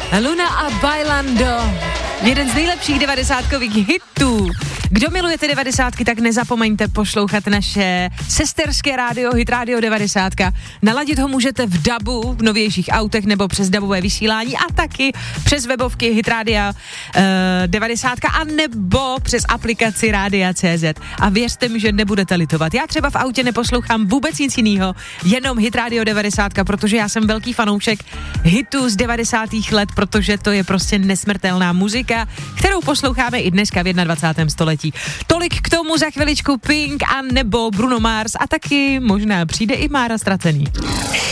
Luna a Bailando. Jeden z nejlepších 90kových hitů. Kdo milujete 90ky, tak nezapomeňte poslouchat naše sesterské rádio, Hit Radio 90. Naladit ho můžete v DABu, v novějších autech nebo přes DABové vysílání a taky přes webovky Hit Radio 90 a nebo přes aplikaci Rádia.cz. A věřte mi, že nebudete litovat. Já třeba v autě neposlouchám vůbec nic jinýho, jenom Hit Radio 90, protože já jsem velký fanoušek hitů z 90. let, protože to je prostě nesmrtelná muzika, kterou posloucháme i dneska v 21. století. Tolik k tomu, za chviličku Pink a nebo Bruno Mars a taky možná přijde i Mára Ztracený.